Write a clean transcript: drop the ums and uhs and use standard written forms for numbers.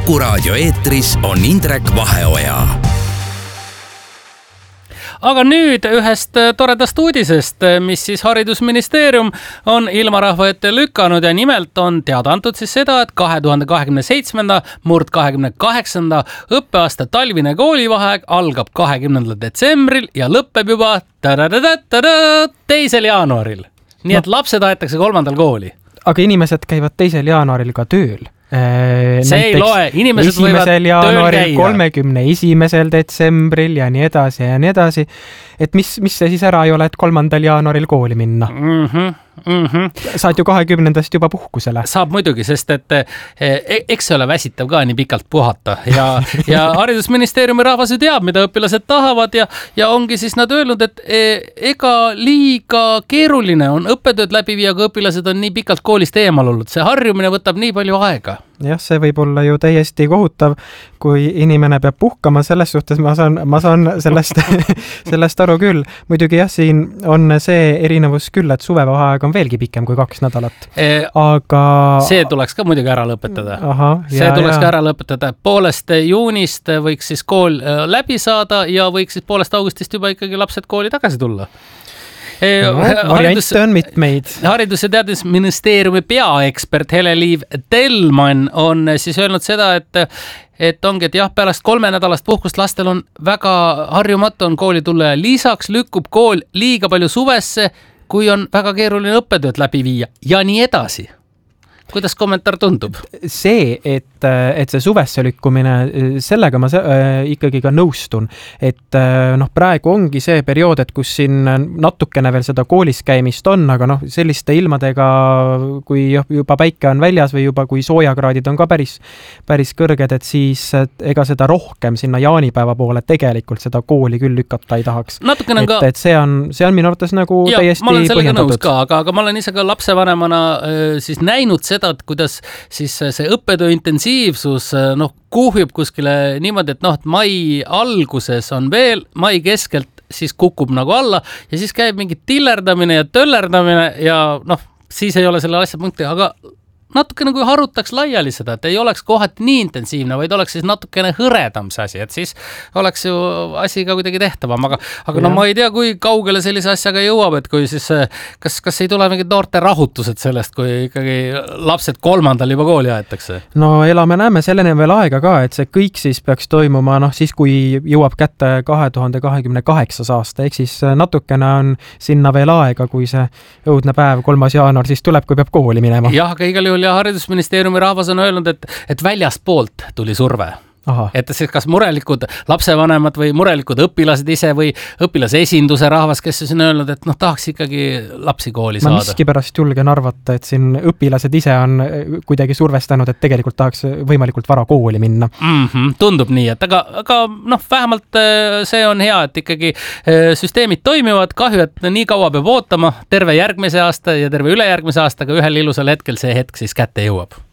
Kuku raadio eetris on Indrek Vaheoja. Aga nüüd ühest toredast uudisest, mis siis haridusministeerium on ilmarahva ette lükanud ja nimelt on teada antud siis seda, et 2027/28. õppeaasta talvine koolivaheaeg algab 20. detsembril ja lõpeb juba 2. jaanuaril. Nii et lapsed aetakse 3. kooli. Aga inimesed käivad 2. jaanuaril ka tööl. See ei loe, inimesed võivad tööl käia. 31. detsembril ja nii edasi ja nii edasi. Et mis see siis ära ei ole, et 3. jaanuaril kooli minna? Saad ju 20. juba puhkusele. Saab muidugi, sest et eks see ole väsitav ka nii pikalt puhata ja haridusministeeriumi rahvas ju teab, mida õpilased tahavad ja ongi siis nad öelnud, et ega liiga keeruline on õppetööd läbi viia, kui õpilased on nii pikalt koolist eemal olnud. See harjumine võtab nii palju aega. Jah, see võib olla ju täiesti kohutav, kui inimene peab puhkama, selles suhtes ma saan sellest aru küll. Muidugi jah, siin on see erinevus küll, et suvevaheaeg on veelgi pikem kui 2 nädalat. Aga see tuleks ka muidugi ära lõpetada. Ka ära lõpetada. Poolest juunist võiks siis kool läbi saada ja võiks siis poolest augustist juba ikkagi lapsed kooli tagasi tulla. Variante on mitmeid. Haridus- ja teadusministeeriumi peaekspert Hele-Liiv Tellmann on siis öelnud seda, et ongi, et jah, pärast 3 nädalast puhkust lastel on väga harjumatu on kooli tulla ja lisaks lükkub kool liiga palju suvesse, kui on väga keeruline õppetööd läbi viia ja nii edasi. Kuidas kommentaar tundub? See, et see suvesse lükkumine, sellega ma ikkagi ka nõustun, et praegu ongi see periood, et kus siin natukene veel seda koolis käimist on, aga selliste ilmadega, kui juba päike on väljas või juba kui soojakraadid on ka päris kõrged, et siis ega seda rohkem sinna jaanipäeva poole tegelikult seda kooli küll lükata ei tahaks. Et see on minu arvates nagu täiesti põhjendatud. Ma olen sellega nõus ka, aga ma olen ise ka lapsevanemana siis näinud seda, et kuidas siis see õppetöö intensiivsus kuhjub kuskile niimoodi, et mai alguses on veel, mai keskelt siis kukub nagu alla ja siis käib mingi tillerdamine ja töllerdamine ja siis ei ole selle asja punkti, aga natukene kui harutaks laiali seda, et ei oleks kohati nii intensiivne, vaid oleks siis natukene hõredam see asi, et siis oleks ju asi ka kuidagi tehtavam, aga ma ei tea, kui kaugele sellise asjaga jõuab, et kui siis kas ei tule mingid noorte rahutused sellest, kui ikkagi lapsed 3. juba kooli aetakse? No elame-näeme, selleni veel aega ka, et see kõik siis peaks toimuma siis, kui jõuab kätte 2028. aasta, ehk siis natukene on sinna veel aega, kui see õudne päev 3. jaanuar siis tuleb, kui peab kooli minema. Jah, aga igal juhul ja haridusministeeriumi rahvas on öelnud, et väljaspoolt tuli surve. Et siis kas murelikud lapsevanemad või murelikud õpilased ise või õpilase esinduse rahvas, kes on öelnud, et tahaks ikkagi lapsi kooli saada. Ma miskipärast julgen arvata, et siin õpilased ise on kuidagi survestanud, et tegelikult tahaks võimalikult vara kooli minna. Tundub nii, et aga vähemalt see on hea, et ikkagi süsteemid toimivad, kahju, et nii kaua peab ootama terve järgmise aasta ja terve ülejärgmise aastaga ühel ilusal hetkel see hetk siis kätte jõuab.